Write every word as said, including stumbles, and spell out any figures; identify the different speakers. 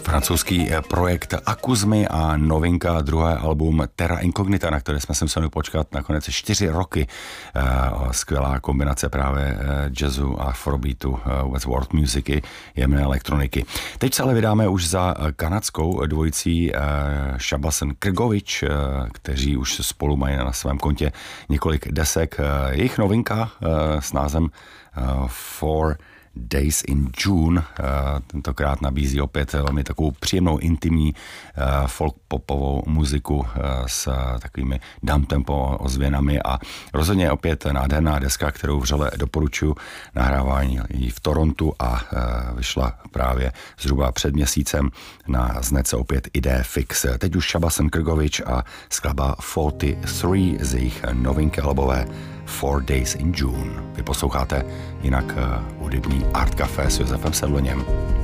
Speaker 1: Francouzský projekt Akuzmy a novinka, druhé album Terra Incognita, na které jsme se museli počkat nakonec čtyři roky. Skvělá kombinace právě jazzu a afrobeatu, vůbec world musicy, jemné elektroniky. Teď se ale vydáme už za kanadskou dvojicí Shabasan Krgovič, kteří už spolu mají na svém kontě několik desek. Jejich novinka s názvem Four Days in June tentokrát nabízí opět velmi takovou příjemnou, intimní folk popovou muziku s takovými downtempo ozvěnami a rozhodně opět nádherná deska, kterou vřele doporučuji. Nahrávání v Torontu a vyšla právě zhruba před měsícem na znece opět Idea Fix. Teď už Shabasan Krgovič a skladba čtyřicet tři z jejich novinky albové Four Days in June. Vy posloucháte jinak hudební Art Café s Josefem Sedlněm.